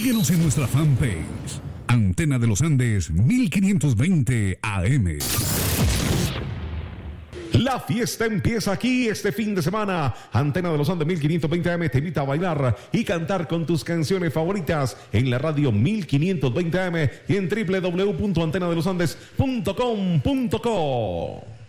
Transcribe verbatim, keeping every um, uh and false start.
Síguenos en nuestra fanpage, Antena de los Andes mil quinientos veinte A M. La fiesta empieza aquí este fin de semana. Antena de los Andes mil quinientos veinte A M te invita a bailar y cantar con tus canciones favoritas en la radio mil quinientos veinte A M y en doble u doble u doble u punto antena de los andes punto com punto co.